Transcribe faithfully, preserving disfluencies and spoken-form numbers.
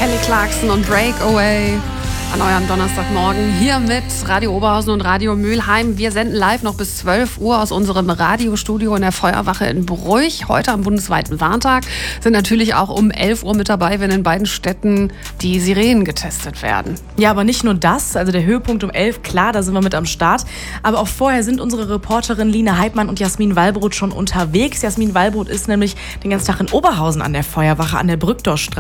Kelly Clarkson und Breakaway an eurem Donnerstagmorgen hier mit Radio Oberhausen und Radio Mülheim. Wir senden live noch bis zwölf Uhr aus unserem Radiostudio in der Feuerwache in Bruch. Heute am bundesweiten Warntag sind natürlich auch um elf Uhr mit dabei, wenn in beiden Städten die Sirenen getestet werden. Ja, aber nicht nur das, also der Höhepunkt um elf, klar, da sind wir mit am Start. Aber auch vorher sind unsere Reporterinnen Lina Heidmann und Jasmin Wallbrot schon unterwegs. Jasmin Wallbrot ist nämlich den ganzen Tag in Oberhausen an der Feuerwache an der Brückdorfstraße.